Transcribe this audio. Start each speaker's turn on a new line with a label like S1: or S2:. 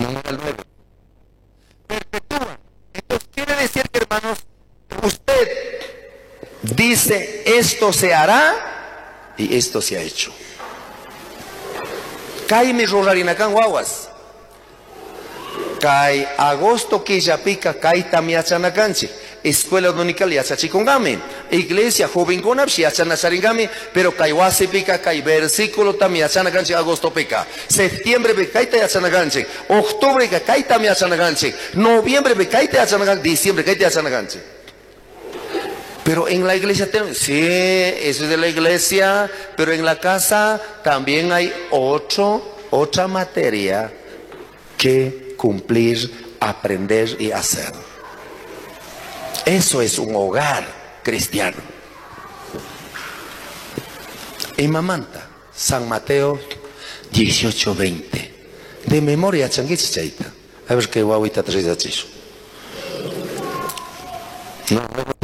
S1: al 9. Perpetúa. Entonces quiere decir que, hermanos, usted dice esto se hará y esto se ha hecho. Kai mi rorarinakan guaguas. Kai agosto que ya pica kai tamiachanakanchi. Escuela dominical yachachikongame. Iglesia joven conapsi yachanasaringame. Pero kai wasi pica kai versículo tamiachanakanchi agosto pica. Septiembre pica kai tamiachanakanchi. Octubre pica kai tamiachanakanchi. Noviembre pica kai tamiachanakanchi. Diciembre kai tamiachanakanchi. Pero en la iglesia, sí, eso es de la iglesia, pero en la casa también hay otra materia que cumplir, aprender y hacer. Eso es un hogar cristiano. Imamanta, San Mateo 18:20. De memoria, changuichichaita. A ver qué guaguita traes a chiso. No.